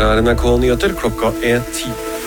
Her NRK Nyheter, klokka 10.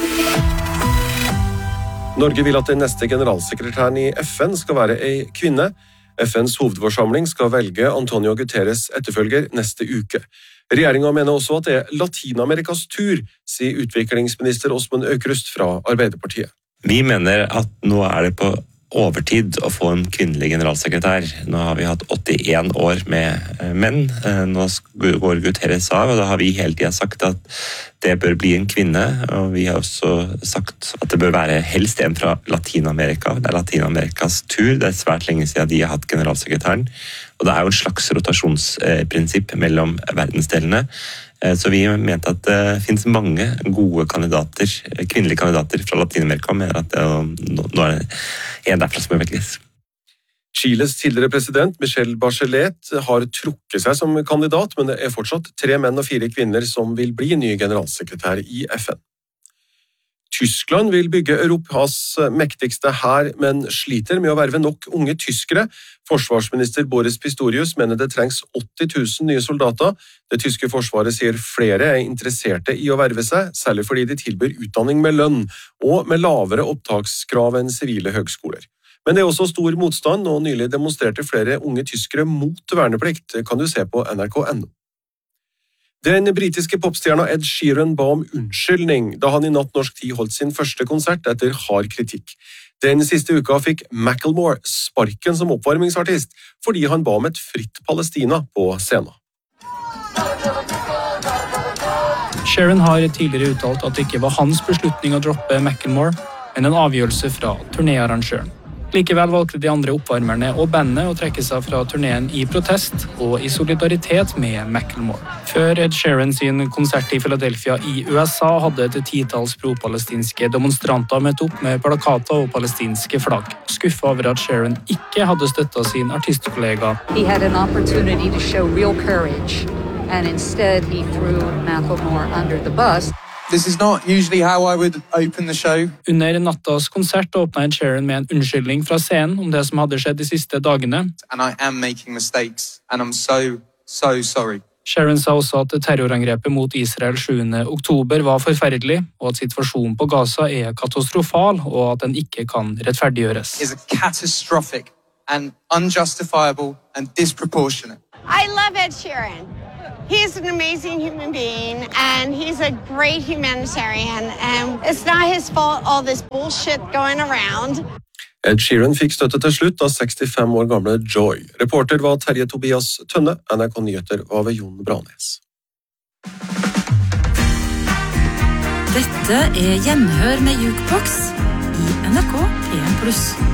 Norge vil at den neste generalsekretæren i FN skal være en kvinne. FNs hovedforsamling skal velge Antonio Guterres etterfølger neste uke. Regjeringen mener også at det er Latinamerikas tur, sier utviklingsminister Åsmund Aukrust fra Arbeiderpartiet. Vi mener at nå er det på overtid å få en kvinnelig generalsekretær. Nå har vi hatt 81 år med menn. Nå går Guterres av, og da har vi hele tiden sagt at det bør bli en kvinne, og vi har også sagt at det bør være helst en fra Latinamerika. Det er Latinamerikas tur. Det er svært lenge siden de har hatt generalsekretæren, og det er jo en slags rotasjonsprinsipp mellom verdensdelene. Så vi mente at det finnes mange gode kandidater, kvinnelige kandidater fra Latinamerika, og mener at nå er det en derfra som er velges. Chiles tidligere president Michelle Bachelet har trukket seg som kandidat, men det er fortsatt 3 menn og 4 kvinner som vil bli ny generalsekretær i FN. Tyskland vil bygge Europas mektigste hær, men sliter med å verve nok unge tyskere. Forsvarsminister Boris Pistorius mener det trengs 80 000 nye soldater. Det tyske forsvaret sier flere er interesserte i å verve seg, særlig fordi de tilbyr utdanning med lønn, og med lavere opptakskrav enn sivile høgskoler. Men det er også stor motstand, og nylig demonstrerte flere unge tyskere mot verneplikt, kan du se på nrk.no. Den britiske popstjerna Ed Sheeran ba om unnskyldning da han i natt norsk tid holdt sin første konsert etter hard kritikk. Den siste uka fikk Macklemore sparken som oppvarmingsartist fordi han ba om et fritt Palestina på scenen. Sheeran har tidligere uttalt at det ikke var hans beslutning å droppe Macklemore, men en avgjørelse fra turnéarrangøren. Likevel valgte de andre oppvarmerne og bandet å trekke seg fra turneen i protest og i solidaritet med Macklemore. Før Ed Sheeran sin konsert i Philadelphia i USA hadde et 10-talls pro-palestinske demonstranter møtt opp med plakater og palestinske flagg. Skuffet over at Sheeran ikke hadde støttet sin artistkollega. He had an opportunity to show real courage, and instead he threw Macklemore under the bus. This is not usually how I would open the show. Under nattas konsert åpnet Ed Sheeran med en unnskyldning fra scenen om det som hadde skjedd de siste dagene. And I am making mistakes, and I'm so sorry. Sheeran sa også at terrorangrepet mot Israel 7. oktober var forferdelig, og at situasjonen på Gaza er katastrofal, og at den ikke kan rettferdiggjøres. It's catastrophic and unjustifiable and disproportionate. I love Ed Sheeran. He's an amazing human being, and he's a great humanitarian, and it's not his fault all this bullshit going around. Ed Sheeran fikk støtte til slutt av 65 år gamle Joy. Reporter var Terje Tobias Tønne, NRK Nyheter var ved Jon Branes. Dette er Gjenhør med Jukebox i NRK 1+.